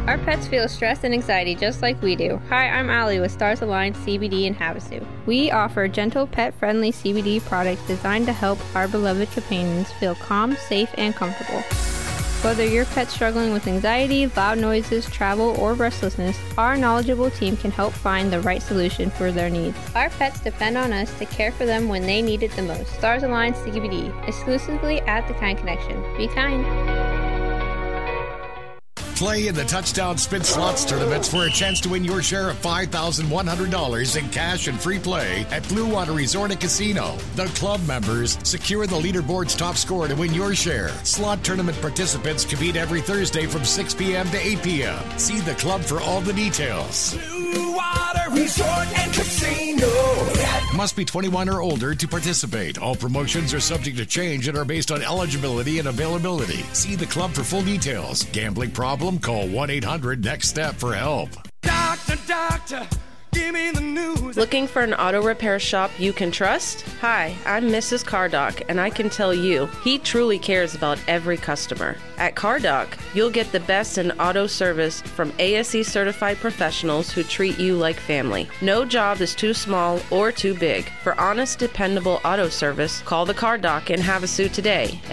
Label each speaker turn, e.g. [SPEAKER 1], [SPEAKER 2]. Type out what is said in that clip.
[SPEAKER 1] Our pets feel stress and anxiety just like we do. Hi, I'm Allie with Stars Align CBD in Havasu. We offer gentle, pet-friendly CBD products designed to help our beloved companions feel calm, safe, and comfortable. Whether your pet's struggling with anxiety, loud noises, travel, or restlessness, our knowledgeable team can help find the right solution for their needs. Our pets depend on us to care for them when they need it the most. Stars Align CBD, exclusively at The Kind Connection. Be kind.
[SPEAKER 2] Play in the Touchdown Spin Slots tournaments for a chance to win your share of $5,100 in cash and free play at Blue Water Resort and Casino. The club members secure the leaderboard's top score to win your share. Slot tournament participants compete every Thursday from 6 p.m. to 8 p.m. See the club for all the details.
[SPEAKER 3] Blue Water Resort and Casino.
[SPEAKER 2] Must be 21 or older to participate. All promotions are subject to change and are based on eligibility and availability. See the club for full details. Gambling problem? Call 1-800-NEXT-STEP for help.
[SPEAKER 3] Doctor, give me the news.
[SPEAKER 4] Looking for an auto repair shop you can trust? Hi, I'm Mrs. Cardock, and I can tell you, he truly cares about every customer. At Cardock, you'll get the best in auto service from ASE certified professionals who treat you like family. No job is too small or too big. For honest, dependable auto service, call the Cardock in Havasu today